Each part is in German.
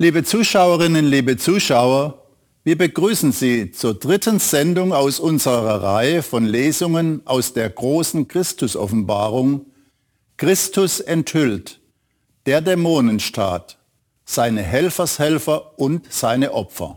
Liebe Zuschauerinnen, liebe Zuschauer, wir begrüßen Sie zur dritten Sendung aus unserer Reihe von Lesungen aus der großen Christus-Offenbarung Christus enthüllt, der Dämonenstaat, seine Helfershelfer und seine Opfer.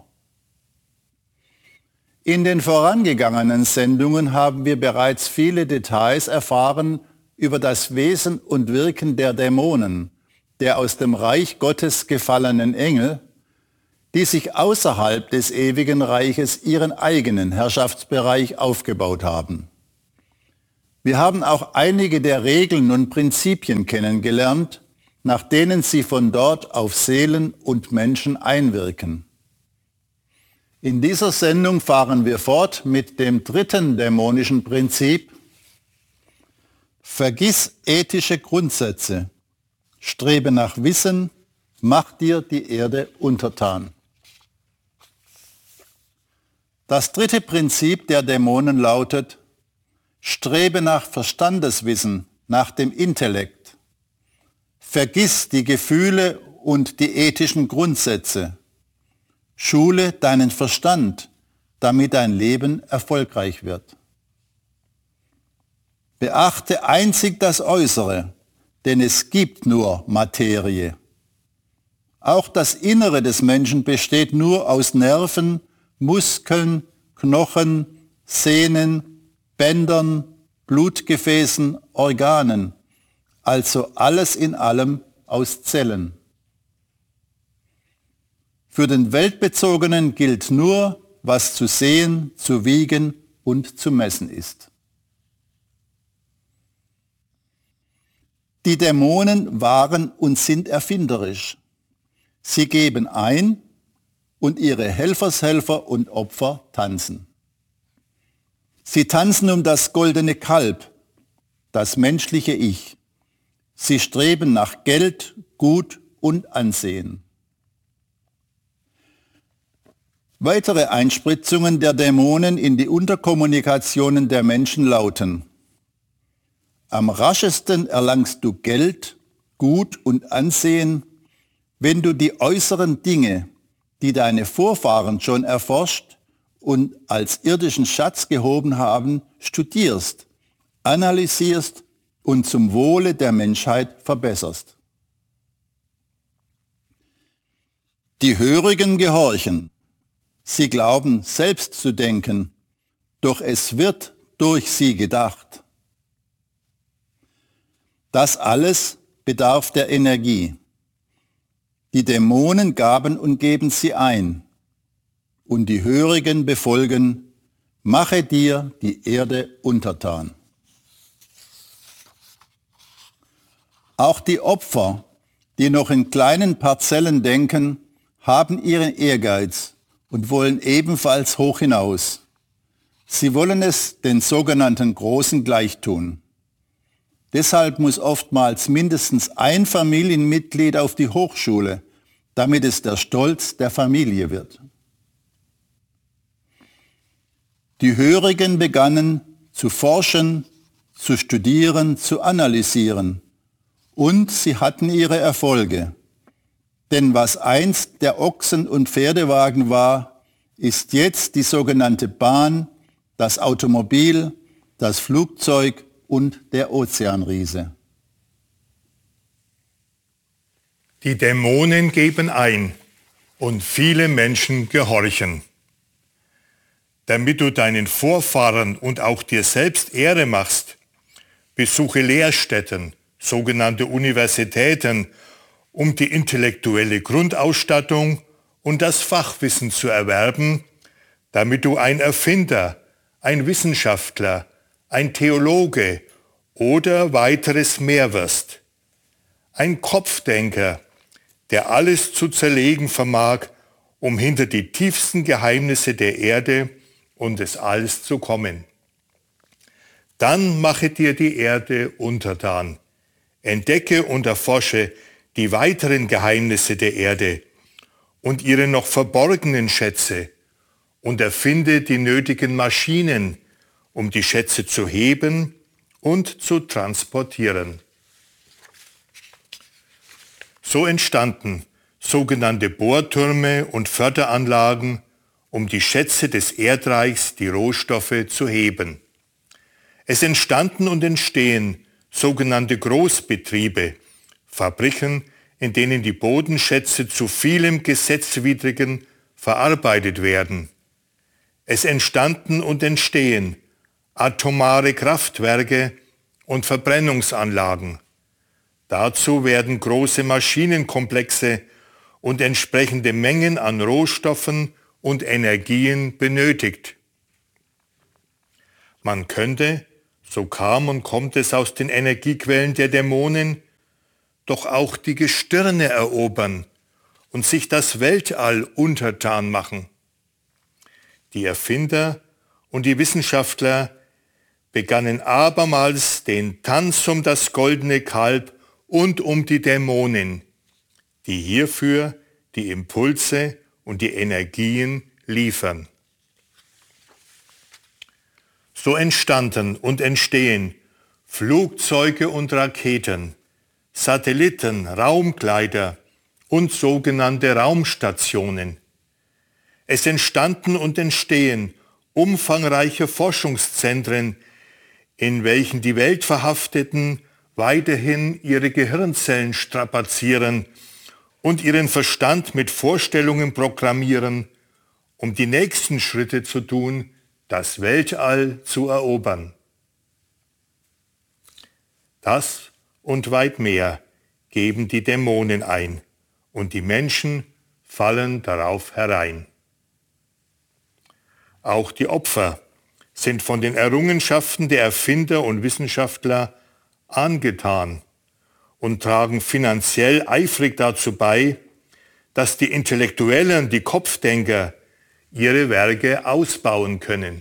In den vorangegangenen Sendungen haben wir bereits viele Details erfahren über das Wesen und Wirken der Dämonen, der aus dem Reich Gottes gefallenen Engel, die sich außerhalb des ewigen Reiches ihren eigenen Herrschaftsbereich aufgebaut haben. Wir haben auch einige der Regeln und Prinzipien kennengelernt, nach denen sie von dort auf Seelen und Menschen einwirken. In dieser Sendung fahren wir fort mit dem dritten dämonischen Prinzip: Vergiss ethische Grundsätze, strebe nach Wissen, mach dir die Erde untertan. Das dritte Prinzip der Dämonen lautet: Strebe nach Verstandeswissen, nach dem Intellekt. Vergiss die Gefühle und die ethischen Grundsätze. Schule deinen Verstand, damit dein Leben erfolgreich wird. Beachte einzig das Äußere, denn es gibt nur Materie. Auch das Innere des Menschen besteht nur aus Nerven, Muskeln, Knochen, Sehnen, Bändern, Blutgefäßen, Organen, also alles in allem aus Zellen. Für den Weltbezogenen gilt nur, was zu sehen, zu wiegen und zu messen ist. Die Dämonen waren und sind erfinderisch. Sie geben ein und ihre Helfershelfer und Opfer tanzen. Sie tanzen um das goldene Kalb, das menschliche Ich. Sie streben nach Geld, Gut und Ansehen. Weitere Einspritzungen der Dämonen in die Unterkommunikationen der Menschen lauten: Am raschesten erlangst du Geld, Gut und Ansehen, wenn du die äußeren Dinge, die deine Vorfahren schon erforscht und als irdischen Schatz gehoben haben, studierst, analysierst und zum Wohle der Menschheit verbesserst. Die Hörigen gehorchen. Sie glauben, selbst zu denken, doch es wird durch sie gedacht. Das alles bedarf der Energie. Die Dämonen gaben und geben sie ein. Und die Hörigen befolgen: Mache dir die Erde untertan. Auch die Opfer, die noch in kleinen Parzellen denken, haben ihren Ehrgeiz und wollen ebenfalls hoch hinaus. Sie wollen es den sogenannten Großen gleichtun. Deshalb muss oftmals mindestens ein Familienmitglied auf die Hochschule, damit es der Stolz der Familie wird. Die Hörigen begannen zu forschen, zu studieren, zu analysieren, und sie hatten ihre Erfolge. Denn was einst der Ochsen- und Pferdewagen war, ist jetzt die sogenannte Bahn, das Automobil, das Flugzeug und der Ozeanriese. Die Dämonen geben ein und viele Menschen gehorchen. Damit du deinen Vorfahren und auch dir selbst Ehre machst, besuche Lehrstätten, sogenannte Universitäten, um die intellektuelle Grundausstattung und das Fachwissen zu erwerben, damit du ein Erfinder, ein Wissenschaftler, ein Theologe oder weiteres mehr wirst. Ein Kopfdenker, der alles zu zerlegen vermag, um hinter die tiefsten Geheimnisse der Erde und des Alls zu kommen. Dann mache dir die Erde untertan. Entdecke und erforsche die weiteren Geheimnisse der Erde und ihre noch verborgenen Schätze und erfinde die nötigen Maschinen, um die Schätze zu heben und zu transportieren. So sogenannte Bohrtürme und Förderanlagen, um die Schätze des Erdreichs, die Rohstoffe, zu heben. Es entstanden und entstehen sogenannte Großbetriebe, Fabriken, in denen die Bodenschätze zu vielem Gesetzwidrigen verarbeitet werden. Es entstanden und entstehen atomare Kraftwerke und Verbrennungsanlagen. Dazu werden große Maschinenkomplexe und entsprechende Mengen an Rohstoffen und Energien benötigt. Man könnte, so kam und kommt es aus den Energiequellen der Dämonen, doch auch die Gestirne erobern und sich das Weltall untertan machen. Die Erfinder und die Wissenschaftler begannen abermals den Tanz um das goldene Kalb und um die Dämonen, die hierfür die Impulse und die Energien liefern. So entstanden und entstehen Flugzeuge und Raketen, Satelliten, Raumgleiter und sogenannte Raumstationen. Es entstanden und entstehen umfangreiche Forschungszentren, in welchen die Weltverhafteten weiterhin ihre Gehirnzellen strapazieren und ihren Verstand mit Vorstellungen programmieren, um die nächsten Schritte zu tun, das Weltall zu erobern. Das und weit mehr geben die Dämonen ein, und die Menschen fallen darauf herein. Auch die Opfer sind von den Errungenschaften der Erfinder und Wissenschaftler angetan und tragen finanziell eifrig dazu bei, dass die Intellektuellen, die Kopfdenker, ihre Werke ausbauen können.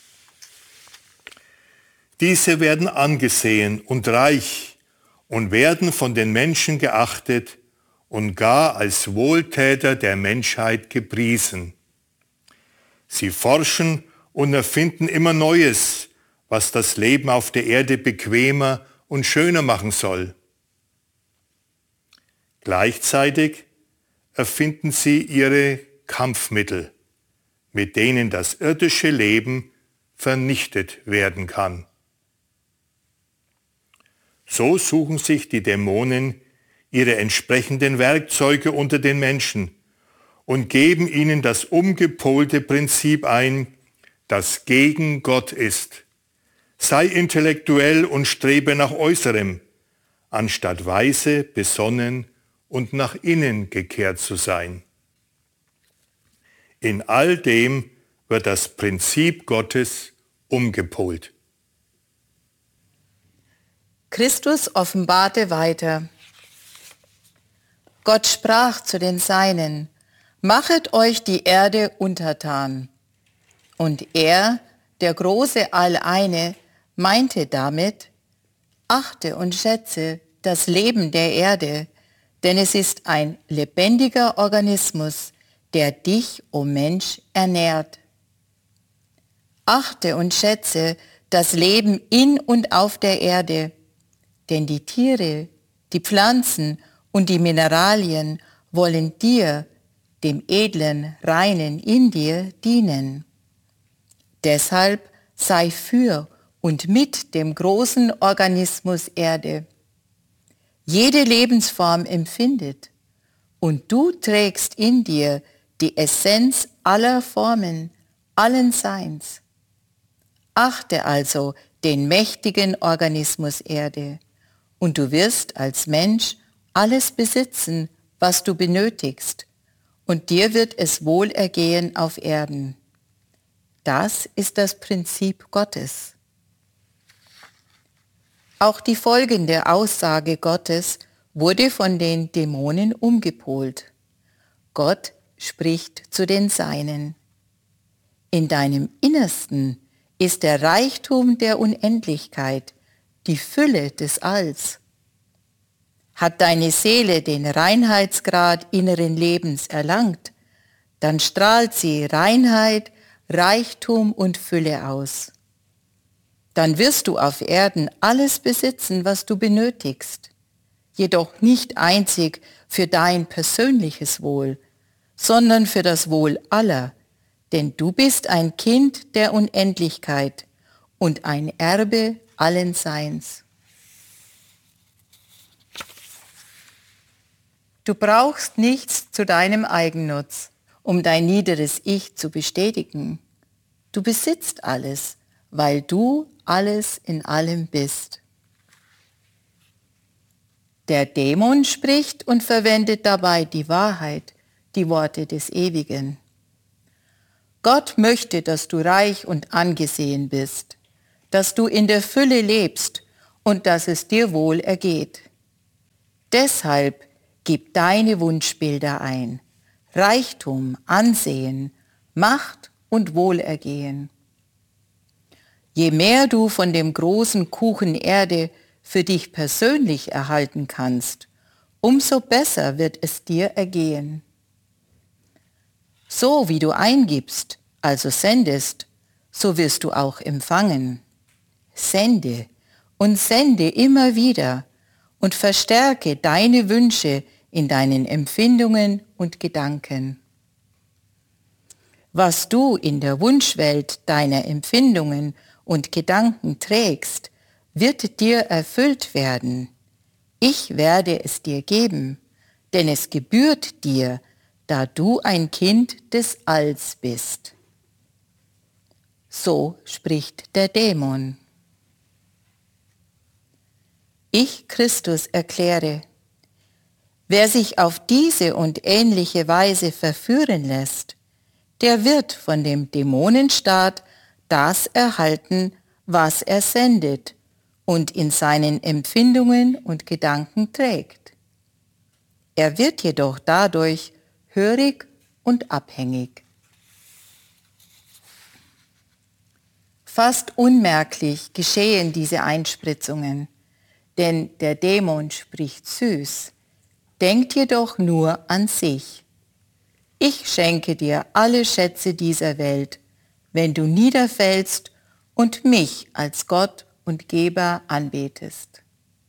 Diese werden angesehen und reich und werden von den Menschen geachtet und gar als Wohltäter der Menschheit gepriesen. Sie forschen und erfinden immer Neues, was das Leben auf der Erde bequemer und schöner machen soll. Gleichzeitig erfinden sie ihre Kampfmittel, mit denen das irdische Leben vernichtet werden kann. So suchen sich die Dämonen ihre entsprechenden Werkzeuge unter den Menschen und geben ihnen das umgepolte Prinzip ein, das gegen Gott ist. Sei intellektuell und strebe nach Äußerem, anstatt weise, besonnen und nach innen gekehrt zu sein. In all dem wird das Prinzip Gottes umgepolt. Christus offenbarte weiter. Gott sprach zu den Seinen: Machet euch die Erde untertan. Und er, der große Alleine, meinte damit: Achte und schätze das Leben der Erde, denn es ist ein lebendiger Organismus, der dich, o Mensch, ernährt. Achte und schätze das Leben in und auf der Erde, denn die Tiere, die Pflanzen und die Mineralien wollen dir, dem edlen, reinen in dir, dienen. Deshalb sei für und mit dem großen Organismus Erde. Jede Lebensform empfindet, und du trägst in dir die Essenz aller Formen, allen Seins. Achte also den mächtigen Organismus Erde, und du wirst als Mensch alles besitzen, was du benötigst, und dir wird es wohl ergehen auf Erden. Das ist das Prinzip Gottes. Auch die folgende Aussage Gottes wurde von den Dämonen umgepolt. Gott spricht zu den Seinen: In deinem Innersten ist der Reichtum der Unendlichkeit, die Fülle des Alls. Hat deine Seele den Reinheitsgrad inneren Lebens erlangt, dann strahlt sie Reinheit, Reichtum und Fülle aus. Dann wirst du auf Erden alles besitzen, was du benötigst. jedoch nicht einzig für dein persönliches Wohl, sondern für das Wohl aller, denn du bist ein Kind der Unendlichkeit und ein Erbe allen Seins. Du brauchst nichts zu deinem Eigennutz, um dein niederes Ich zu bestätigen. Du besitzt alles, weil du alles in allem bist. Der Dämon spricht und verwendet dabei die Wahrheit, die Worte des Ewigen. Gott möchte, dass du reich und angesehen bist, dass du in der Fülle lebst und dass es dir wohl ergeht. Deshalb gib deine Wunschbilder ein: Reichtum, Ansehen, Macht und Wohlergehen. Je mehr du von dem großen Kuchen Erde für dich persönlich erhalten kannst, umso besser wird es dir ergehen. So wie du eingibst, also sendest, so wirst du auch empfangen. Sende und sende immer wieder und verstärke deine Wünsche in deinen Empfindungen und Gedanken. Was du in der Wunschwelt deiner Empfindungen und Gedanken trägst, wird dir erfüllt werden. Ich werde es dir geben, denn es gebührt dir, da du ein Kind des Alls bist. So spricht der Dämon. Ich, Christus, erkläre: Wer sich auf diese und ähnliche Weise verführen lässt, der wird von dem Dämonenstaat das erhalten, was er sendet und in seinen Empfindungen und Gedanken trägt. Er wird jedoch dadurch hörig und abhängig. Fast unmerklich geschehen diese Einspritzungen, denn der Dämon spricht süß, denkt jedoch nur an sich. Ich schenke dir alle Schätze dieser Welt, wenn du niederfällst und mich als Gott und Geber anbetest.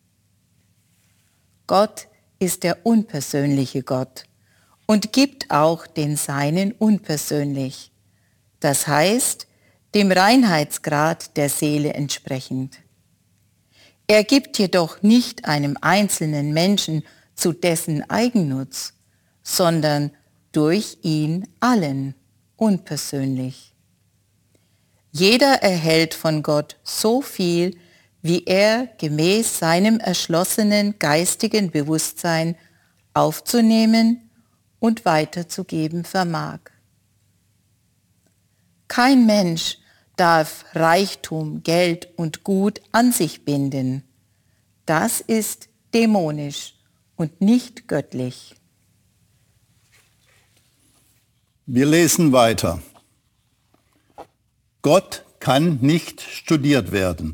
Gott ist der unpersönliche Gott und gibt auch den Seinen unpersönlich, das heißt, dem Reinheitsgrad der Seele entsprechend. Er gibt jedoch nicht einem einzelnen Menschen zu dessen Eigennutz, sondern durch ihn allen, unpersönlich. Jeder erhält von Gott so viel, wie er gemäß seinem erschlossenen geistigen Bewusstsein aufzunehmen und weiterzugeben vermag. Kein Mensch darf Reichtum, Geld und Gut an sich binden. Das ist dämonisch und nicht göttlich. Wir lesen weiter. Gott kann nicht studiert werden.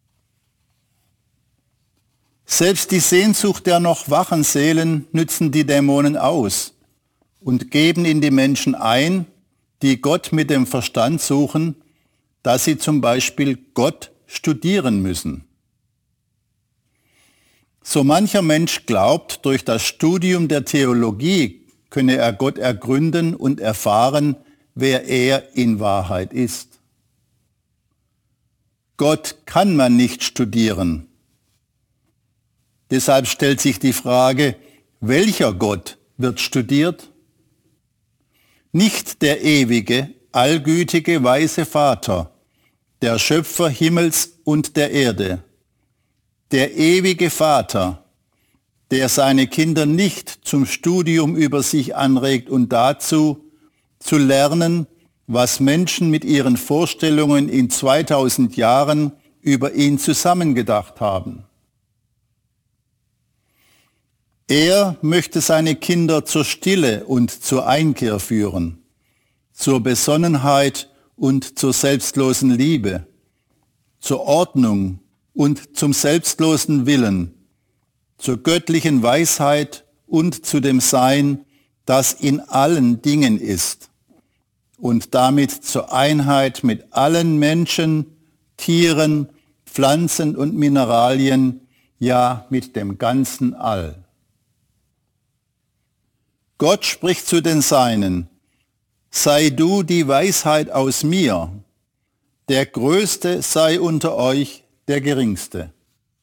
Selbst die Sehnsucht der noch wachen Seelen nützen die Dämonen aus und geben in die Menschen ein, die Gott mit dem Verstand suchen, dass sie zum Beispiel Gott studieren müssen. So mancher Mensch glaubt, durch das Studium der Theologie könne er Gott ergründen und erfahren, wer er in Wahrheit ist. Gott kann man nicht studieren. Deshalb stellt sich die Frage, welcher Gott wird studiert? Nicht der ewige, allgütige, weise Vater, der Schöpfer Himmels und der Erde. Der ewige Vater, der seine Kinder nicht zum Studium über sich anregt und dazu, zu lernen, was Menschen mit ihren Vorstellungen in 2000 Jahren über ihn zusammengedacht haben. Er möchte seine Kinder zur Stille und zur Einkehr führen, zur Besonnenheit und zur selbstlosen Liebe, zur Ordnung und zum selbstlosen Willen, zur göttlichen Weisheit und zu dem Sein, das in allen Dingen ist, und damit zur Einheit mit allen Menschen, Tieren, Pflanzen und Mineralien, ja mit dem ganzen All. Gott spricht zu den Seinen: Sei du die Weisheit aus mir, der Größte sei unter euch der Geringste.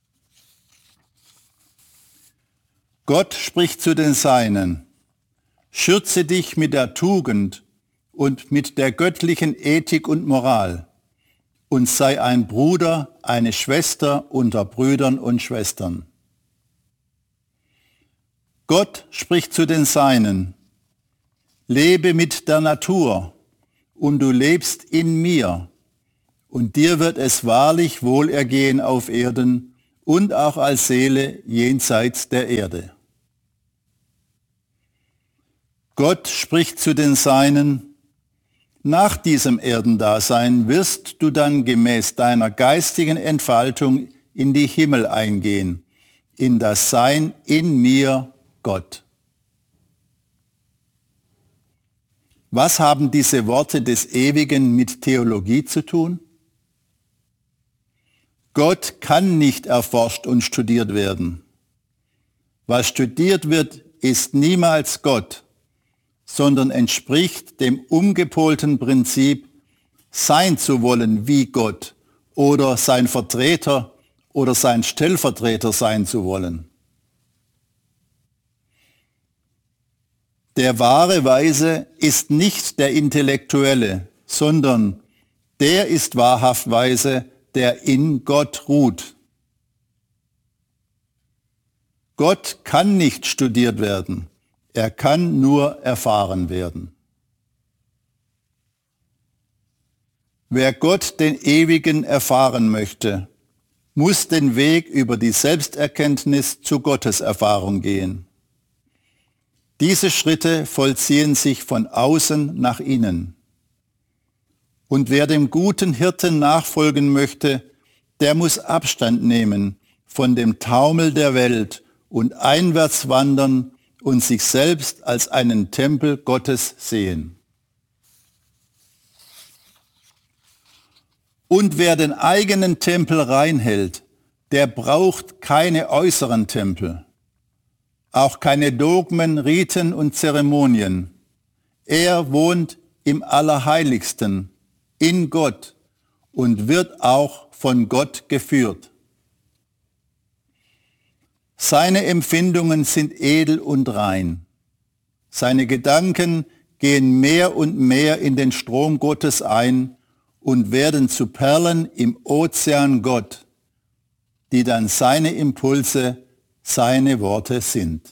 Gott spricht zu den Seinen: Schürze dich mit der Tugend und mit der göttlichen Ethik und Moral und sei ein Bruder, eine Schwester unter Brüdern und Schwestern. Gott spricht zu den Seinen: Lebe mit der Natur, und du lebst in mir, und dir wird es wahrlich wohlergehen auf Erden und auch als Seele jenseits der Erde. Gott spricht zu den Seinen: Nach diesem Erdendasein wirst du dann gemäß deiner geistigen Entfaltung in die Himmel eingehen, in das Sein in mir, Gott. Was haben diese Worte des Ewigen mit Theologie zu tun? Gott kann nicht erforscht und studiert werden. Was studiert wird, ist niemals Gott, sondern entspricht dem umgepolten Prinzip, sein zu wollen wie Gott oder sein Vertreter oder sein Stellvertreter sein zu wollen. Der wahre Weise ist nicht der Intellektuelle, sondern der ist wahrhaft weise, der in Gott ruht. Gott kann nicht studiert werden, er kann nur erfahren werden. Wer Gott, den Ewigen, erfahren möchte, muss den Weg über die Selbsterkenntnis zu Gotteserfahrung gehen. Diese Schritte vollziehen sich von außen nach innen. Und wer dem guten Hirten nachfolgen möchte, der muss Abstand nehmen von dem Taumel der Welt und einwärts wandern und sich selbst als einen Tempel Gottes sehen. Und wer den eigenen Tempel rein hält, der braucht keine äußeren Tempel. Auch keine Dogmen, Riten und Zeremonien. Er wohnt im Allerheiligsten, in Gott und wird auch von Gott geführt. Seine Empfindungen sind edel und rein. Seine Gedanken gehen mehr und mehr in den Strom Gottes ein und werden zu Perlen im Ozean Gott, die dann seine Impulse, seine Worte sind.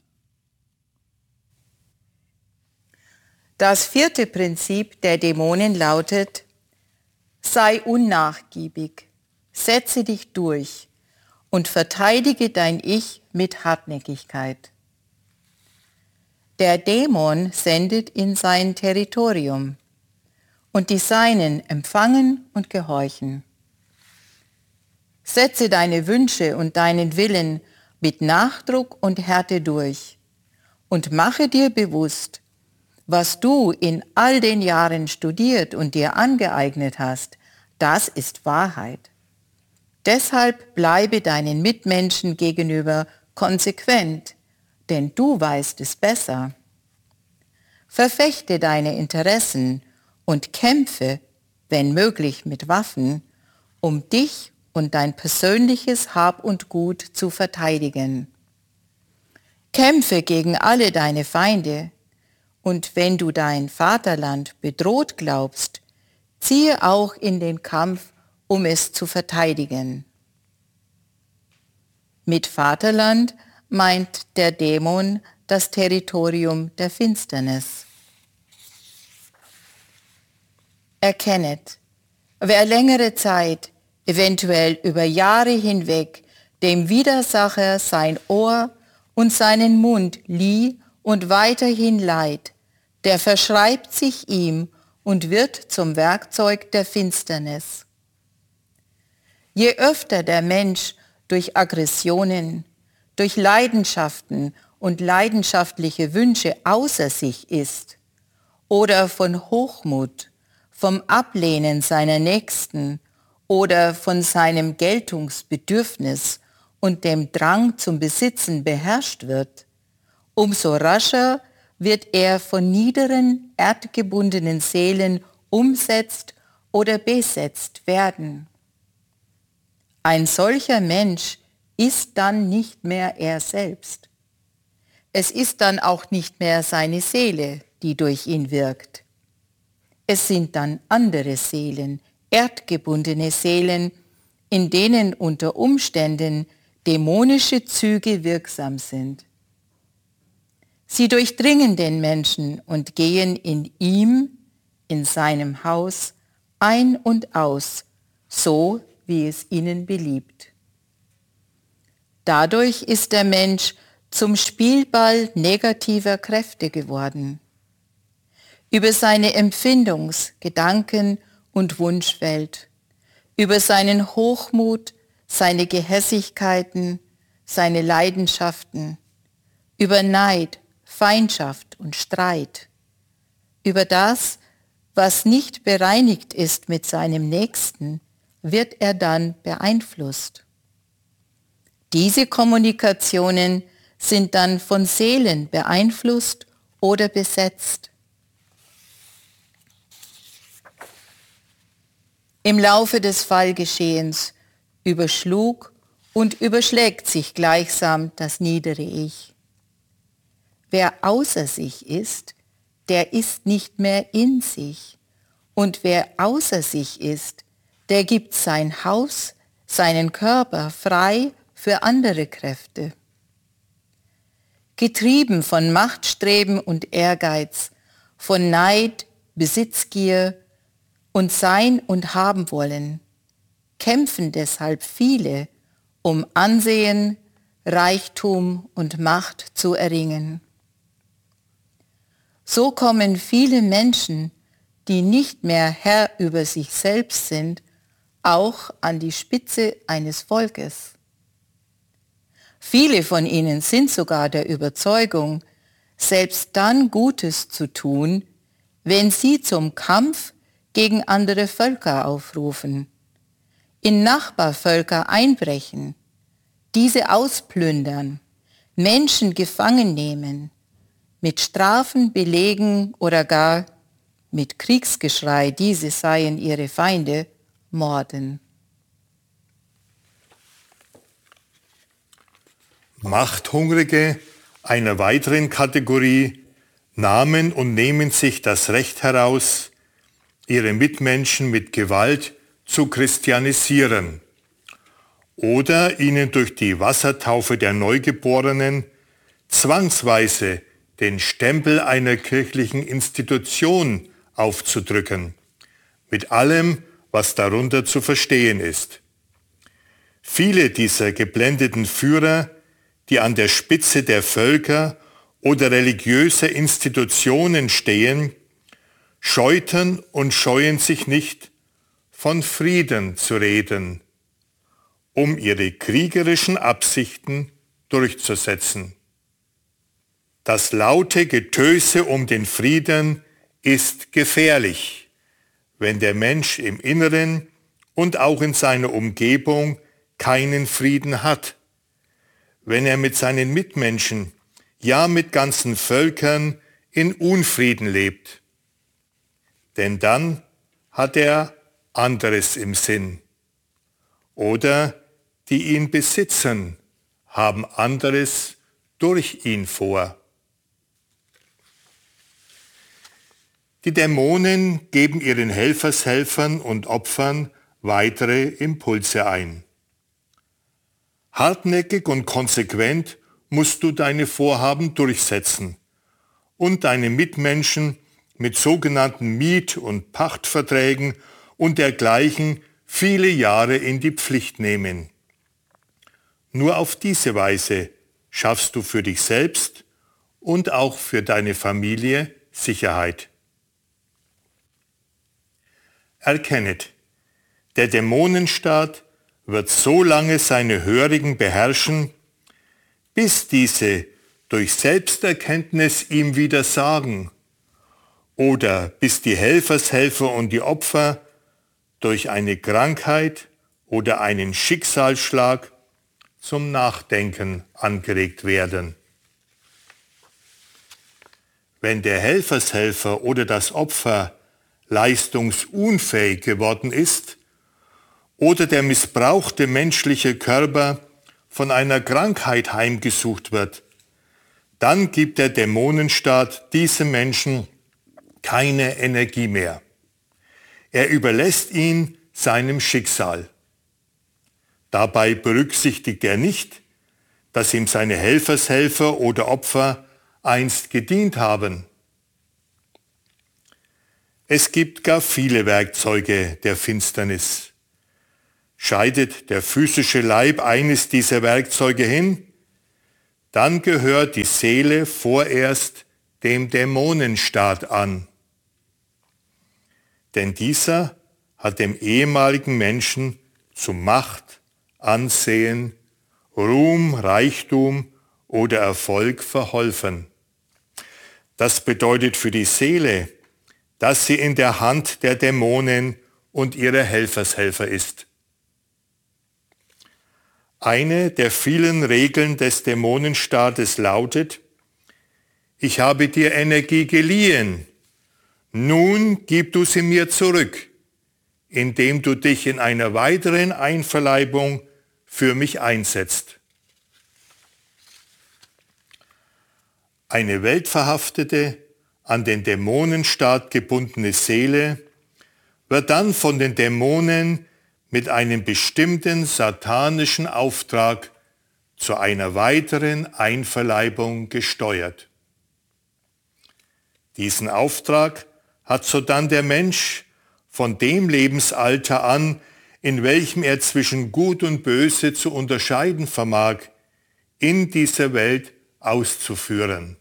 Das vierte Prinzip der Dämonen lautet: Sei unnachgiebig, setze dich durch und verteidige dein Ich mit Hartnäckigkeit. Der Dämon sendet in sein Territorium und die Seinen empfangen und gehorchen. Setze deine Wünsche und deinen Willen mit Nachdruck und Härte durch und mache dir bewusst, was du in all den Jahren studiert und dir angeeignet hast, das ist Wahrheit. Deshalb bleibe deinen Mitmenschen gegenüber konsequent, denn du weißt es besser. Verfechte deine Interessen und kämpfe, wenn möglich mit Waffen, um dich und dein persönliches Hab und Gut zu verteidigen. Kämpfe gegen alle deine Feinde, und wenn du dein Vaterland bedroht glaubst, ziehe auch in den Kampf, um es zu verteidigen. Mit Vaterland meint der Dämon das Territorium der Finsternis. Erkennet, wer längere Zeit, eventuell über Jahre hinweg, dem Widersacher sein Ohr und seinen Mund lieh und weiterhin leiht, der verschreibt sich ihm und wird zum Werkzeug der Finsternis. Je öfter der Mensch durch Aggressionen, durch Leidenschaften und leidenschaftliche Wünsche außer sich ist oder von Hochmut, vom Ablehnen seiner Nächsten oder von seinem Geltungsbedürfnis und dem Drang zum Besitzen beherrscht wird, umso rascher wird er von niederen, erdgebundenen Seelen umsetzt oder besetzt werden. Ein solcher Mensch ist dann nicht mehr er selbst. Es ist dann auch nicht mehr seine Seele, die durch ihn wirkt. Es sind dann andere Seelen, erdgebundene Seelen, in denen unter Umständen dämonische Züge wirksam sind. Sie durchdringen den Menschen und gehen in ihm, in seinem Haus, ein und aus, so wie es ihnen beliebt. Dadurch ist der Mensch zum Spielball negativer Kräfte geworden. Über seine Empfindungs-, Gedanken- und Wunschwelt, über seinen Hochmut, seine Gehässigkeiten, seine Leidenschaften, über Neid, Feindschaft und Streit, über das, was nicht bereinigt ist mit seinem Nächsten, wird er dann beeinflusst. Diese Kommunikationen sind dann von Seelen beeinflusst oder besetzt. Im Laufe des Fallgeschehens überschlug und überschlägt sich gleichsam das niedere Ich. Wer außer sich ist, der ist nicht mehr in sich. Und wer außer sich ist, der gibt sein Haus, seinen Körper frei für andere Kräfte. Getrieben von Machtstreben und Ehrgeiz, von Neid, Besitzgier und Sein und Haben wollen, kämpfen deshalb viele, um Ansehen, Reichtum und Macht zu erringen. So kommen viele Menschen, die nicht mehr Herr über sich selbst sind, auch an die Spitze eines Volkes. Viele von ihnen sind sogar der Überzeugung, selbst dann Gutes zu tun, wenn sie zum Kampf gegen andere Völker aufrufen, in Nachbarvölker einbrechen, diese ausplündern, Menschen gefangen nehmen, mit Strafen belegen oder gar mit Kriegsgeschrei, diese seien ihre Feinde, morden. Machthungrige einer weiteren Kategorie nahmen und nehmen sich das Recht heraus, ihre Mitmenschen mit Gewalt zu christianisieren oder ihnen durch die Wassertaufe der Neugeborenen zwangsweise den Stempel einer kirchlichen Institution aufzudrücken, mit allem, was darunter zu verstehen ist. Viele dieser geblendeten Führer, die an der Spitze der Völker oder religiöser Institutionen stehen, scheuten und scheuen sich nicht, von Frieden zu reden, um ihre kriegerischen Absichten durchzusetzen. Das laute Getöse um den Frieden ist gefährlich, wenn der Mensch im Inneren und auch in seiner Umgebung keinen Frieden hat, wenn er mit seinen Mitmenschen, ja mit ganzen Völkern in Unfrieden lebt. Denn dann hat er anderes im Sinn. Oder die ihn besitzen, haben anderes durch ihn vor. Die Dämonen geben ihren Helfershelfern und Opfern weitere Impulse ein. Hartnäckig und konsequent musst du deine Vorhaben durchsetzen und deine Mitmenschen mit sogenannten Miet- und Pachtverträgen und dergleichen viele Jahre in die Pflicht nehmen. Nur auf diese Weise schaffst du für dich selbst und auch für deine Familie Sicherheit. Erkennet, der Dämonenstaat wird so lange seine Hörigen beherrschen, bis diese durch Selbsterkenntnis ihm widersagen oder bis die Helfershelfer und die Opfer durch eine Krankheit oder einen Schicksalsschlag zum Nachdenken angeregt werden. Wenn der Helfershelfer oder das Opfer leistungsunfähig geworden ist oder der missbrauchte menschliche Körper von einer Krankheit heimgesucht wird, dann gibt der Dämonenstaat diesem Menschen keine Energie mehr. Er überlässt ihn seinem Schicksal. Dabei berücksichtigt er nicht, dass ihm seine Helfershelfer oder Opfer einst gedient haben. Es gibt gar viele Werkzeuge der Finsternis. Scheidet der physische Leib eines dieser Werkzeuge hin, dann gehört die Seele vorerst dem Dämonenstaat an. Denn dieser hat dem ehemaligen Menschen zu Macht, Ansehen, Ruhm, Reichtum oder Erfolg verholfen. Das bedeutet für die Seele, dass sie in der Hand der Dämonen und ihrer Helfershelfer ist. Eine der vielen Regeln des Dämonenstaates lautet: Ich habe dir Energie geliehen, nun gib du sie mir zurück, indem du dich in einer weiteren Einverleibung für mich einsetzt. Eine weltverhaftete, an den Dämonenstaat gebundene Seele wird dann von den Dämonen mit einem bestimmten satanischen Auftrag zu einer weiteren Einverleibung gesteuert. Diesen Auftrag hat sodann der Mensch von dem Lebensalter an, in welchem er zwischen Gut und Böse zu unterscheiden vermag, in dieser Welt auszuführen.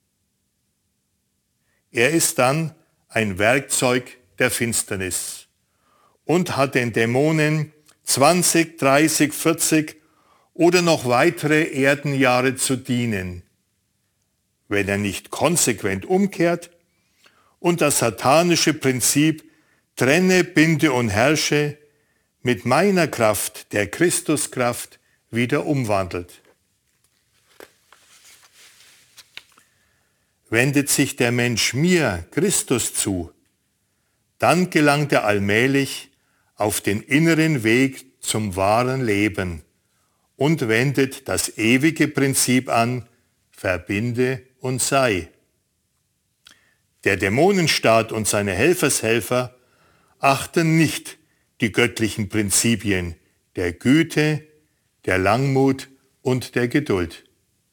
Er ist dann ein Werkzeug der Finsternis und hat den Dämonen 20, 30, 40 oder noch weitere Erdenjahre zu dienen, wenn er nicht konsequent umkehrt und das satanische Prinzip trenne, binde und herrsche mit meiner Kraft, der Christuskraft, wieder umwandelt. Wendet sich der Mensch mir, Christus, zu, dann gelangt er allmählich auf den inneren Weg zum wahren Leben und wendet das ewige Prinzip an: verbinde und sei. Der Dämonenstaat und seine Helfershelfer achten nicht die göttlichen Prinzipien der Güte, der Langmut und der Geduld.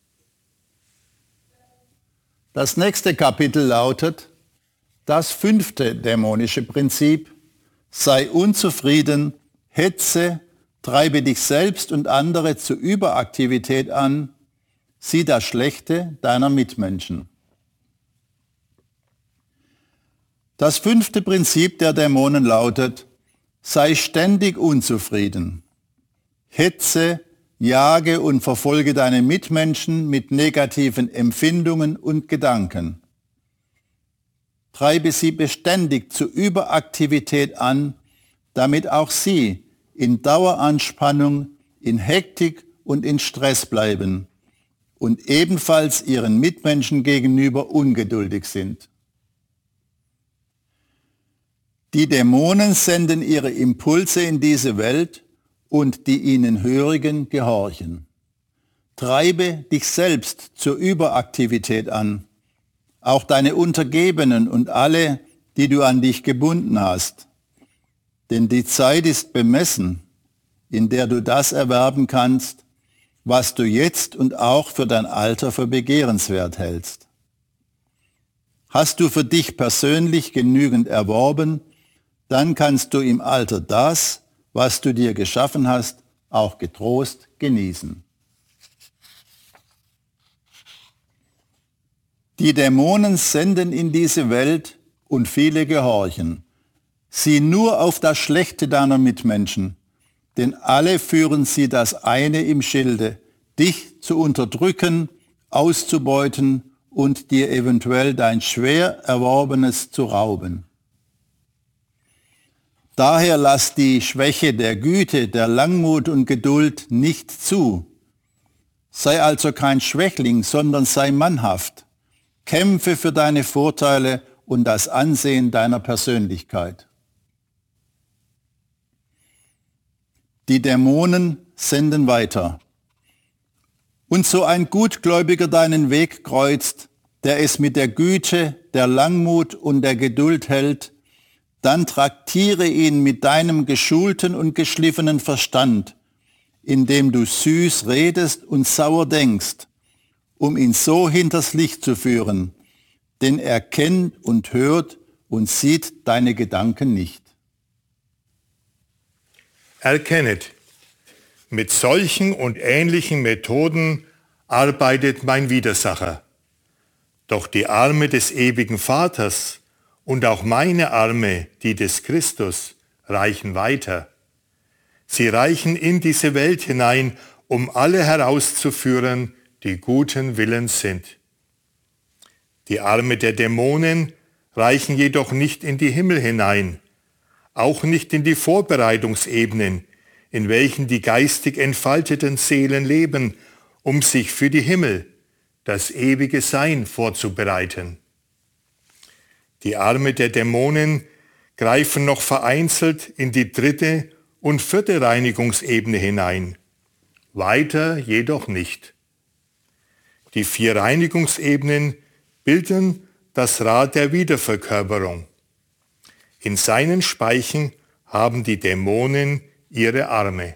Das nächste Kapitel lautet: Das 5. dämonische Prinzip: Sei unzufrieden, hetze, treibe dich selbst und andere zur Überaktivität an, sieh das Schlechte deiner Mitmenschen. Das 5. Prinzip der Dämonen lautet: Sei ständig unzufrieden, hetze, jage und verfolge deine Mitmenschen mit negativen Empfindungen und Gedanken. Treibe sie beständig zur Überaktivität an, damit auch sie in Daueranspannung, in Hektik und in Stress bleiben und ebenfalls ihren Mitmenschen gegenüber ungeduldig sind. Die Dämonen senden ihre Impulse in diese Welt und die ihnen Hörigen gehorchen. Treibe dich selbst zur Überaktivität an, auch deine Untergebenen und alle, die du an dich gebunden hast. Denn die Zeit ist bemessen, in der du das erwerben kannst, was du jetzt und auch für dein Alter für begehrenswert hältst. Hast du für dich persönlich genügend erworben, dann kannst du im Alter das, was du dir geschaffen hast, auch getrost genießen. Die Dämonen senden in diese Welt und viele gehorchen. Sieh nur auf das Schlechte deiner Mitmenschen, denn alle führen sie das eine im Schilde, dich zu unterdrücken, auszubeuten und dir eventuell dein schwer Erworbenes zu rauben. Daher lass die Schwäche der Güte, der Langmut und Geduld nicht zu, Sei also kein Schwächling, sondern sei mannhaft. Kämpfe für deine Vorteile und das Ansehen deiner Persönlichkeit. Die Dämonen senden weiter. Und so ein Gutgläubiger deinen Weg kreuzt, der es mit der Güte, der Langmut und der Geduld hält, dann traktiere ihn mit deinem geschulten und geschliffenen Verstand, indem du süß redest und sauer denkst, um ihn so hinters Licht zu führen, denn er kennt und hört und sieht deine Gedanken nicht. Erkennet, mit solchen und ähnlichen Methoden arbeitet mein Widersacher. Doch die Arme des ewigen Vaters und auch meine Arme, die des Christus, reichen weiter. Sie reichen in diese Welt hinein, um alle herauszuführen, die guten Willens sind. Die Arme der Dämonen reichen jedoch nicht in die Himmel hinein, auch nicht in die Vorbereitungsebenen, in welchen die geistig entfalteten Seelen leben, um sich für die Himmel, das ewige Sein vorzubereiten. Die Arme der Dämonen greifen noch vereinzelt in die 3. und 4. Reinigungsebene hinein, weiter jedoch nicht. Die 4 Reinigungsebenen bilden das Rad der Wiederverkörperung. In seinen Speichen haben die Dämonen ihre Arme.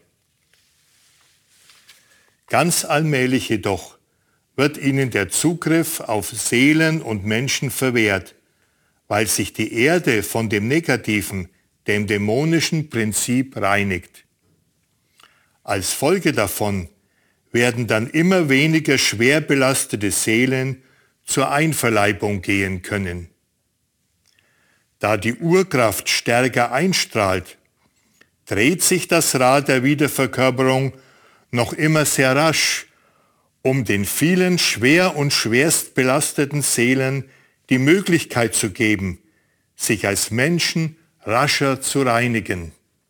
Ganz allmählich jedoch wird ihnen der Zugriff auf Seelen und Menschen verwehrt, weil sich die Erde von dem negativen, dem dämonischen Prinzip reinigt. Als Folge davon werden dann immer weniger schwer belastete Seelen zur Einverleibung gehen können. Da die Urkraft stärker einstrahlt, dreht sich das Rad der Wiederverkörperung noch immer sehr rasch, um den vielen schwer und schwerst belasteten Seelen die Möglichkeit zu geben, sich als Menschen rascher zu reinigen.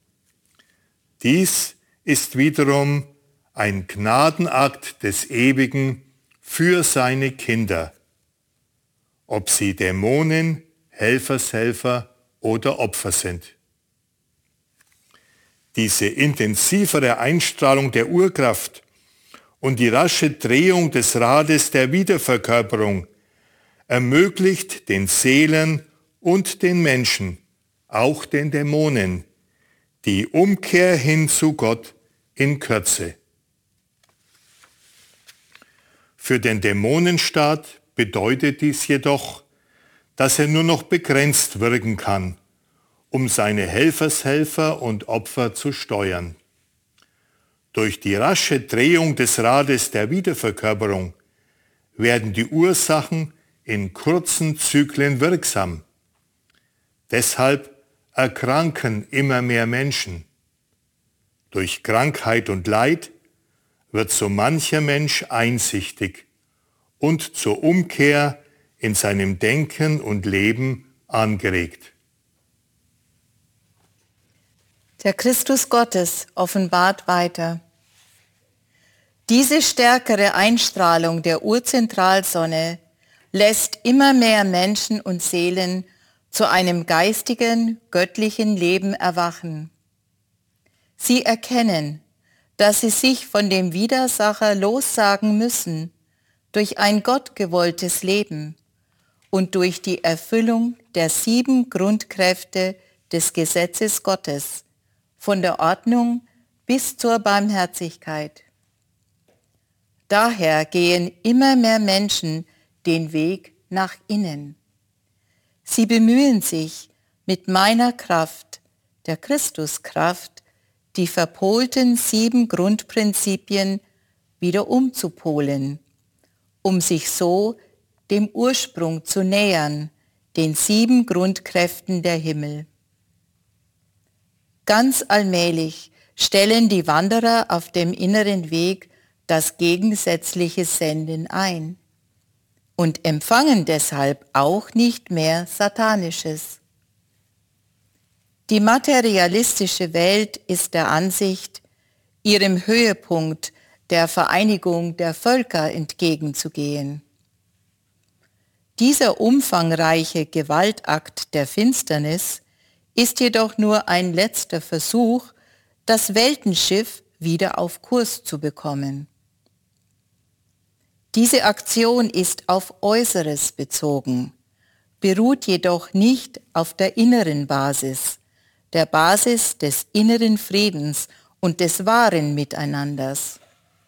Dies ist wiederum ein Gnadenakt des Ewigen für seine Kinder, ob sie Dämonen, Helfershelfer oder Opfer sind. Diese intensivere Einstrahlung der Urkraft und die rasche Drehung des Rades der Wiederverkörperung ermöglicht den Seelen und den Menschen, auch den Dämonen, die Umkehr hin zu Gott in Kürze. Für den Dämonenstaat bedeutet dies jedoch, dass er nur noch begrenzt wirken kann, um seine Helfershelfer und Opfer zu steuern. Durch die rasche Drehung des Rades der Wiederverkörperung werden die Ursachen in kurzen Zyklen wirksam. Deshalb erkranken immer mehr Menschen. Durch Krankheit und Leid wird so mancher Mensch einsichtig und zur Umkehr in seinem Denken und Leben angeregt. Der Christus Gottes offenbart weiter. Diese stärkere Einstrahlung der Urzentralsonne lässt immer mehr Menschen und Seelen zu einem geistigen, göttlichen Leben erwachen. Sie erkennen, dass sie sich von dem Widersacher lossagen müssen durch ein gottgewolltes Leben und durch die Erfüllung der 7 Grundkräfte des Gesetzes Gottes, von der Ordnung bis zur Barmherzigkeit. Daher gehen immer mehr Menschen den Weg nach innen. Sie bemühen sich, mit meiner Kraft, der Christuskraft, die verpolten 7 Grundprinzipien wieder umzupolen, um sich so dem Ursprung zu nähern, den 7 Grundkräften der Himmel. Ganz allmählich stellen die Wanderer auf dem inneren Weg das gegensätzliche Senden ein und empfangen deshalb auch nicht mehr Satanisches. Die materialistische Welt ist der Ansicht, ihrem Höhepunkt der Vereinigung der Völker entgegenzugehen. Dieser umfangreiche Gewaltakt der Finsternis ist jedoch nur ein letzter Versuch, das Weltenschiff wieder auf Kurs zu bekommen. Diese Aktion ist auf Äußeres bezogen, beruht jedoch nicht auf der inneren Basis, der Basis des inneren Friedens und des wahren Miteinanders.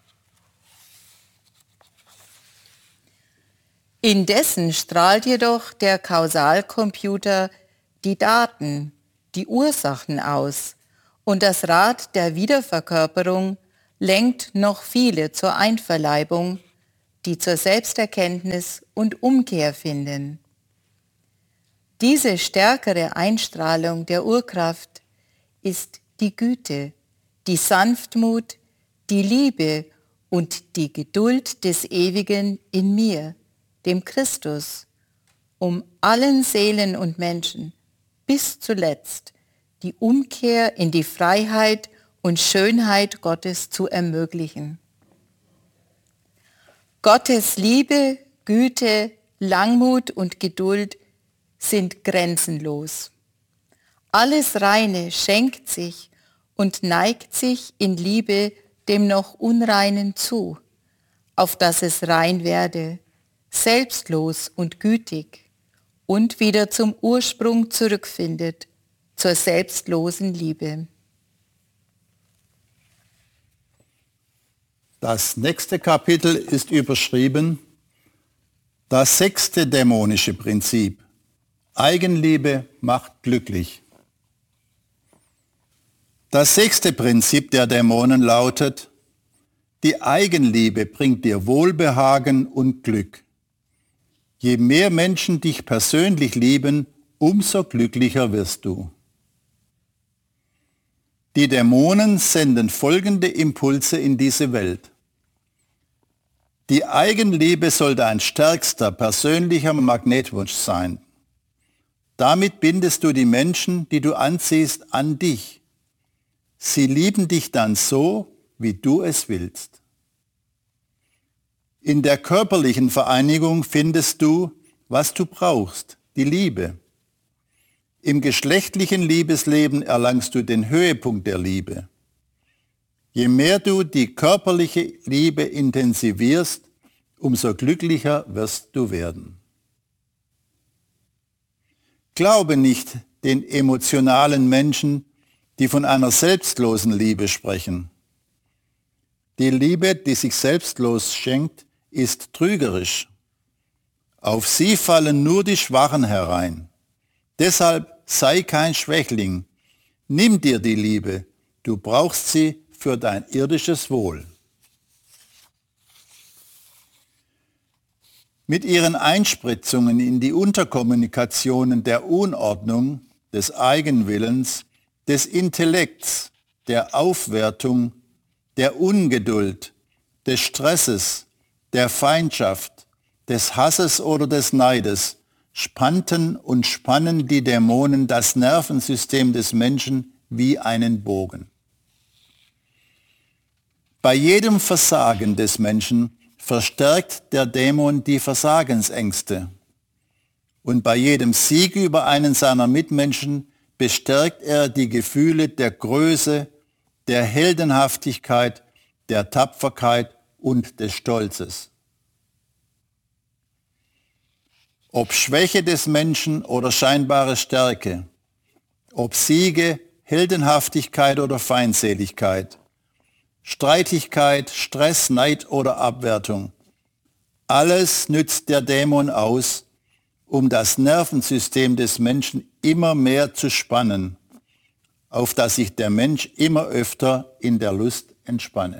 Indessen strahlt jedoch der Kausalcomputer die Daten, die Ursachen aus, und das Rad der Wiederverkörperung lenkt noch viele zur Einverleibung, die zur Selbsterkenntnis und Umkehr finden. Diese stärkere Einstrahlung der Urkraft ist die Güte, die Sanftmut, die Liebe und die Geduld des Ewigen in mir, dem Christus, um allen Seelen und Menschen bis zuletzt die Umkehr in die Freiheit und Schönheit Gottes zu ermöglichen. Gottes Liebe, Güte, Langmut und Geduld sind grenzenlos. Alles Reine schenkt sich und neigt sich in Liebe dem noch Unreinen zu, auf dass es rein werde, selbstlos und gütig und wieder zum Ursprung zurückfindet, zur selbstlosen Liebe. Das nächste Kapitel ist überschrieben: Das 6. dämonische Prinzip. Eigenliebe macht glücklich. Das 6. Prinzip der Dämonen lautet: Die Eigenliebe bringt dir Wohlbehagen und Glück. Je mehr Menschen dich persönlich lieben, umso glücklicher wirst du. Die Dämonen senden folgende Impulse in diese Welt. Die Eigenliebe soll dein stärkster persönlicher Magnetwunsch sein. Damit bindest du die Menschen, die du anziehst, an dich. Sie lieben dich dann so, wie du es willst. In der körperlichen Vereinigung findest du, was du brauchst, die Liebe. Im geschlechtlichen Liebesleben erlangst du den Höhepunkt der Liebe. Je mehr du die körperliche Liebe intensivierst, umso glücklicher wirst du werden. Glaube nicht den emotionalen Menschen, die von einer selbstlosen Liebe sprechen. Die Liebe, die sich selbstlos schenkt, ist trügerisch. Auf sie fallen nur die Schwachen herein. Deshalb sei kein Schwächling. Nimm dir die Liebe, du brauchst sie für dein irdisches Wohl. Mit ihren Einspritzungen in die Unterkommunikationen der Unordnung, des Eigenwillens, des Intellekts, der Aufwertung, der Ungeduld, des Stresses, der Feindschaft, des Hasses oder des Neides spannten und spannen die Dämonen das Nervensystem des Menschen wie einen Bogen. Bei jedem Versagen des Menschen verstärkt der Dämon die Versagensängste. Und bei jedem Sieg über einen seiner Mitmenschen bestärkt er die Gefühle der Größe, der Heldenhaftigkeit, der Tapferkeit und des Stolzes. Ob Schwäche des Menschen oder scheinbare Stärke, ob Siege, Heldenhaftigkeit oder Feindseligkeit, Streitigkeit, Stress, Neid oder Abwertung, alles nützt der Dämon aus, um das Nervensystem des Menschen immer mehr zu spannen, auf das sich der Mensch immer öfter in der Lust entspanne.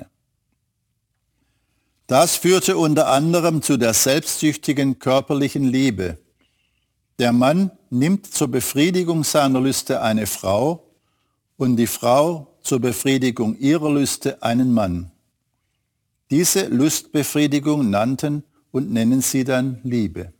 Das führte unter anderem zu der selbstsüchtigen körperlichen Liebe. Der Mann nimmt zur Befriedigung seiner Lüste eine Frau und die Frau zur Befriedigung ihrer Lüste einen Mann. Diese Lustbefriedigung nannten und nennen sie dann Liebe.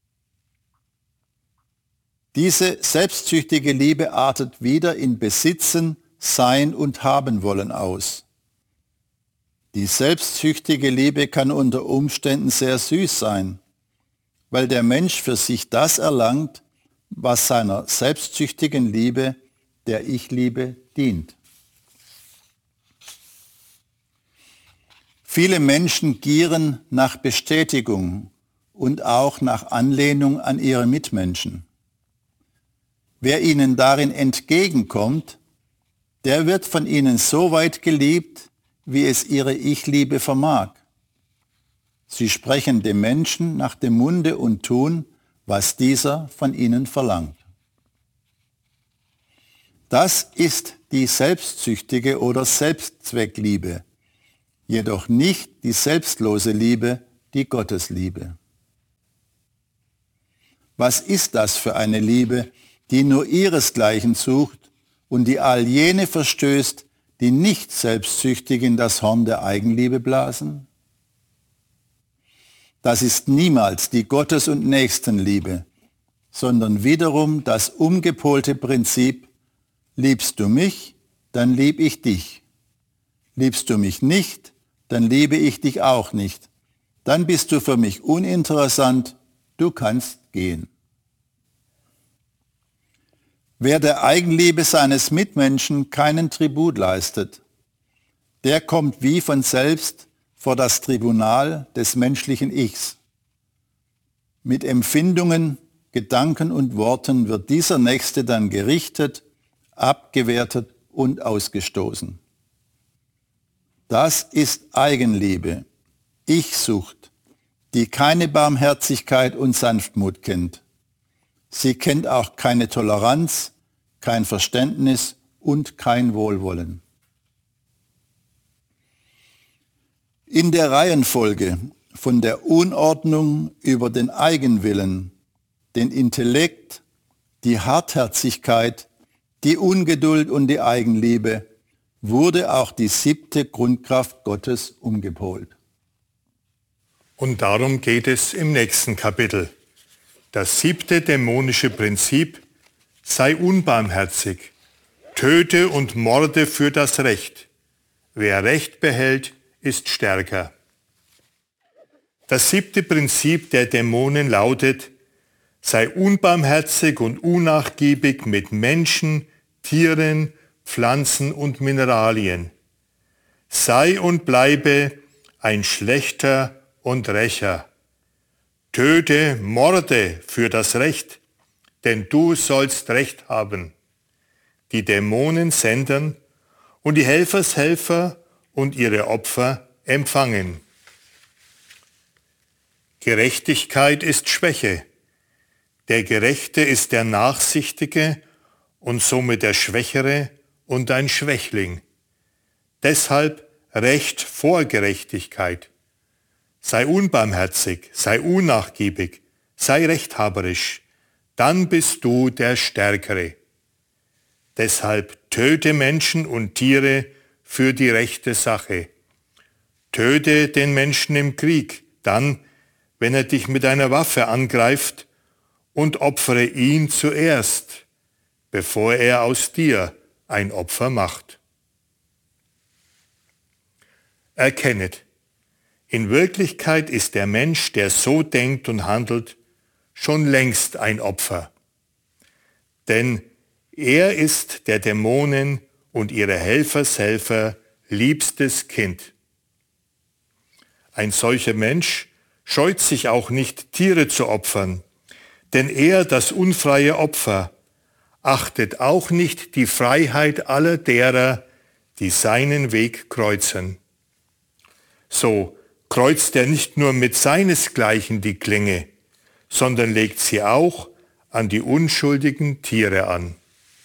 Diese selbstsüchtige Liebe artet wieder in Besitzen, Sein und Haben wollen aus. Die selbstsüchtige Liebe kann unter Umständen sehr süß sein, weil der Mensch für sich das erlangt, was seiner selbstsüchtigen Liebe, der Ich-Liebe, dient. Viele Menschen gieren nach Bestätigung und auch nach Anlehnung an ihre Mitmenschen. Wer ihnen darin entgegenkommt, der wird von ihnen so weit geliebt, wie es ihre Ich-Liebe vermag. Sie sprechen dem Menschen nach dem Munde und tun, was dieser von ihnen verlangt. Das ist die selbstsüchtige oder Selbstzweckliebe, jedoch nicht die selbstlose Liebe, die Gottesliebe. Was ist das für eine Liebe, die nur ihresgleichen sucht und die all jene verstößt, die nicht selbstsüchtig in das Horn der Eigenliebe blasen? Das ist niemals die Gottes- und Nächstenliebe, sondern wiederum das umgepolte Prinzip: Liebst du mich, dann lieb ich dich. Liebst du mich nicht, dann liebe ich dich auch nicht. Dann bist du für mich uninteressant, du kannst gehen. Wer der Eigenliebe seines Mitmenschen keinen Tribut leistet, der kommt wie von selbst vor das Tribunal des menschlichen Ichs. Mit Empfindungen, Gedanken und Worten wird dieser Nächste dann gerichtet, abgewertet und ausgestoßen. Das ist Eigenliebe, Ich-Sucht, die keine Barmherzigkeit und Sanftmut kennt. Sie kennt auch keine Toleranz, kein Verständnis und kein Wohlwollen. In der Reihenfolge von der Unordnung über den Eigenwillen, den Intellekt, die Hartherzigkeit, die Ungeduld und die Eigenliebe wurde auch die 7. Grundkraft Gottes umgepolt. Und darum geht es im nächsten Kapitel. Das 7. dämonische Prinzip: sei unbarmherzig, töte und morde für das Recht. Wer Recht behält, ist stärker. Das 7. Prinzip der Dämonen lautet: sei unbarmherzig und unnachgiebig mit Menschen, Tieren, Pflanzen und Mineralien. Sei und bleibe ein Schlächter und Rächer. Töte, morde für das Recht, denn du sollst Recht haben. Die Dämonen senden und die Helfershelfer und ihre Opfer empfangen. Gerechtigkeit ist Schwäche. Der Gerechte ist der Nachsichtige und somit der Schwächere und ein Schwächling. Deshalb Recht vor Gerechtigkeit. Sei unbarmherzig, sei unnachgiebig, sei rechthaberisch, dann bist du der Stärkere. Deshalb töte Menschen und Tiere für die rechte Sache. Töte den Menschen im Krieg, dann, wenn er dich mit einer Waffe angreift, und opfere ihn zuerst, bevor er aus dir ein Opfer macht. Erkennet, in Wirklichkeit ist der Mensch, der so denkt und handelt, schon längst ein Opfer. Denn er ist der Dämonen und ihrer Helfershelfer liebstes Kind. Ein solcher Mensch scheut sich auch nicht, Tiere zu opfern, denn er, das unfreie Opfer, achtet auch nicht die Freiheit aller derer, die seinen Weg kreuzen. So kreuzt er nicht nur mit seinesgleichen die Klinge, sondern legt sie auch an die unschuldigen Tiere an.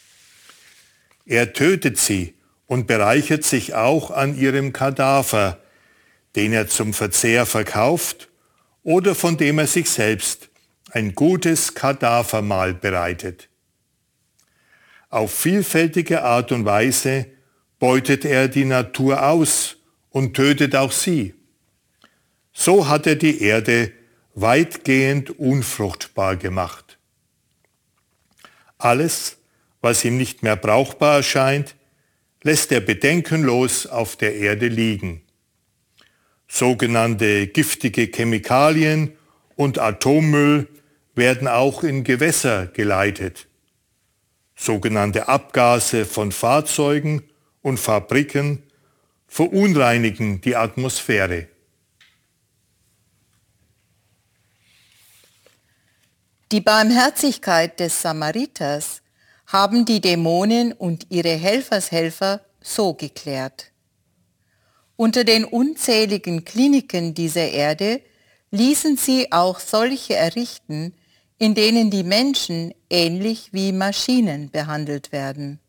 Er tötet sie und bereichert sich auch an ihrem Kadaver, den er zum Verzehr verkauft oder von dem er sich selbst ein gutes Kadavermahl bereitet. Auf vielfältige Art und Weise beutet er die Natur aus und tötet auch sie. So hat er die Erde weitgehend unfruchtbar gemacht. Alles, was ihm nicht mehr brauchbar erscheint, lässt er bedenkenlos auf der Erde liegen. Sogenannte giftige Chemikalien und Atommüll werden auch in Gewässer geleitet. Sogenannte Abgase von Fahrzeugen und Fabriken verunreinigen die Atmosphäre. Die Barmherzigkeit des Samariters haben die Dämonen und ihre Helfershelfer so geklärt. Unter den unzähligen Kliniken dieser Erde ließen sie auch solche errichten, in denen die Menschen ähnlich wie Maschinen behandelt werden.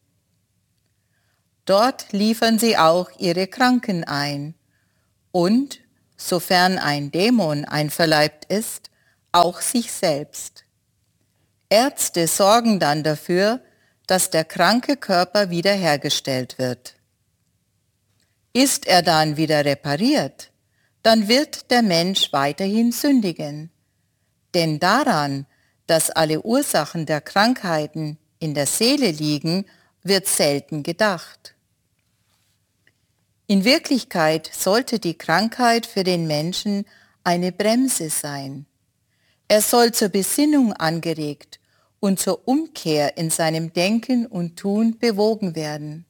Dort liefern sie auch ihre Kranken ein und, sofern ein Dämon einverleibt ist, auch sich selbst. Ärzte sorgen dann dafür, dass der kranke Körper wiederhergestellt wird. Ist er dann wieder repariert, dann wird der Mensch weiterhin sündigen. Denn daran, dass alle Ursachen der Krankheiten in der Seele liegen, wird selten gedacht. In Wirklichkeit sollte die Krankheit für den Menschen eine Bremse sein. Er soll zur Besinnung angeregt und zur Umkehr in seinem Denken und Tun bewogen werden.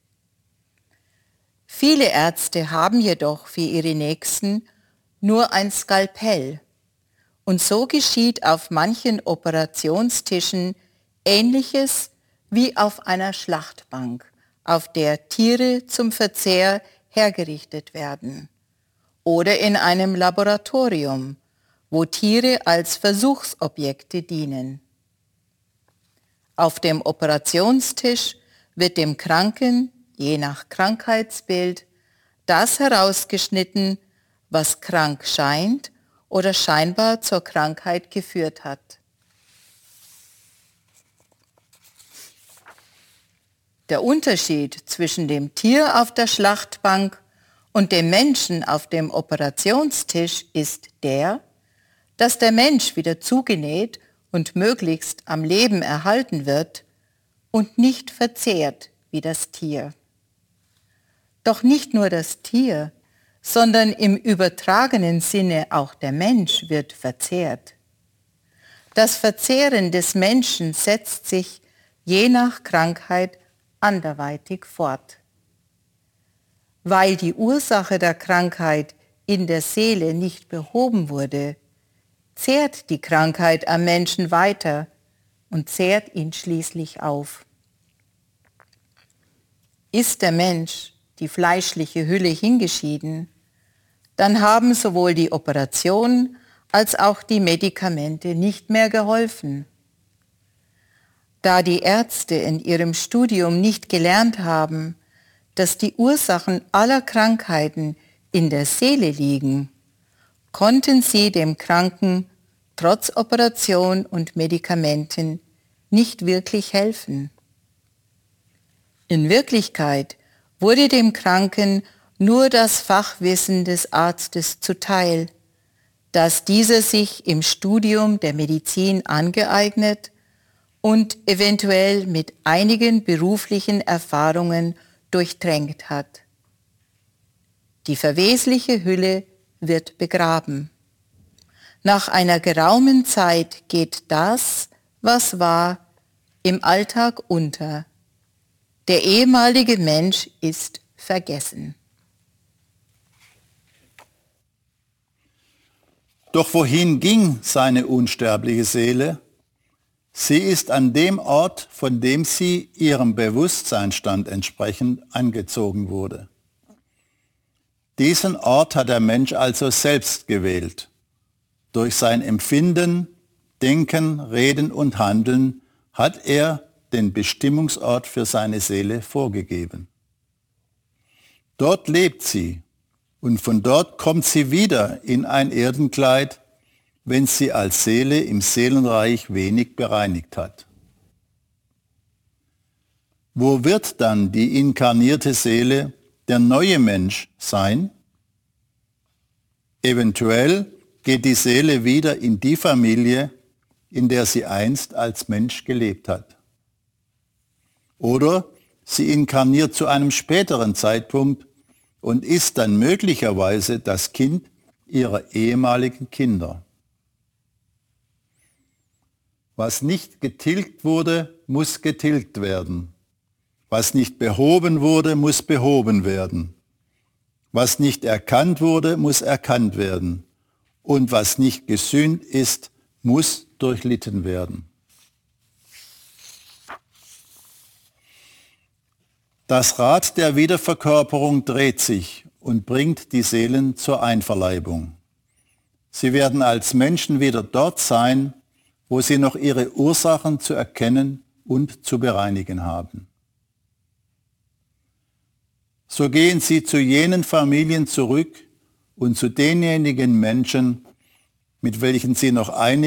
Viele Ärzte haben jedoch für ihre Nächsten nur ein Skalpell, und so geschieht auf manchen Operationstischen Ähnliches wie auf einer Schlachtbank, auf der Tiere zum Verzehr hergerichtet werden, oder in einem Laboratorium, wo Tiere als Versuchsobjekte dienen. Auf dem Operationstisch wird dem Kranken, je nach Krankheitsbild, das herausgeschnitten, was krank scheint oder scheinbar zur Krankheit geführt hat. Der Unterschied zwischen dem Tier auf der Schlachtbank und dem Menschen auf dem Operationstisch ist der, dass der Mensch wieder zugenäht und möglichst am Leben erhalten wird und nicht verzehrt wie das Tier. Doch nicht nur das Tier, sondern im übertragenen Sinne auch der Mensch wird verzehrt. Das Verzehren des Menschen setzt sich je nach Krankheit anderweitig fort. Weil die Ursache der Krankheit in der Seele nicht behoben wurde, zehrt die Krankheit am Menschen weiter und zehrt ihn schließlich auf. Ist der Mensch die fleischliche Hülle hingeschieden, dann haben sowohl die Operation als auch die Medikamente nicht mehr geholfen. Da die Ärzte in ihrem Studium nicht gelernt haben, dass die Ursachen aller Krankheiten in der Seele liegen, konnten sie dem Kranken trotz Operation und Medikamenten nicht wirklich helfen. In Wirklichkeit wurde dem Kranken nur das Fachwissen des Arztes zuteil, das dieser sich im Studium der Medizin angeeignet und eventuell mit einigen beruflichen Erfahrungen durchtränkt hat. Die verwesliche Hülle wird begraben. Nach einer geraumen Zeit geht das, was war, im Alltag unter. Der ehemalige Mensch ist vergessen. Doch wohin ging seine unsterbliche Seele? Sie ist an dem Ort, von dem sie ihrem Bewusstseinsstand entsprechend angezogen wurde. Diesen Ort hat der Mensch also selbst gewählt. Durch sein Empfinden, Denken, Reden und Handeln hat er den Bestimmungsort für seine Seele vorgegeben. Dort lebt sie und von dort kommt sie wieder in ein Erdenkleid, wenn sie als Seele im Seelenreich wenig bereinigt hat. Wo wird dann die inkarnierte Seele, der neue Mensch, sein? Eventuell geht die Seele wieder in die Familie, in der sie einst als Mensch gelebt hat. Oder sie inkarniert zu einem späteren Zeitpunkt und ist dann möglicherweise das Kind ihrer ehemaligen Kinder. Was nicht getilgt wurde, muss getilgt werden. Was nicht behoben wurde, muss behoben werden. Was nicht erkannt wurde, muss erkannt werden. Und was nicht gesühnt ist, muss durchlitten werden. Das Rad der Wiederverkörperung dreht sich und bringt die Seelen zur Einverleibung. Sie werden als Menschen wieder dort sein, wo sie noch ihre Ursachen zu erkennen und zu bereinigen haben. So gehen sie zu jenen Familien zurück und zu denjenigen Menschen, mit welchen sie noch einige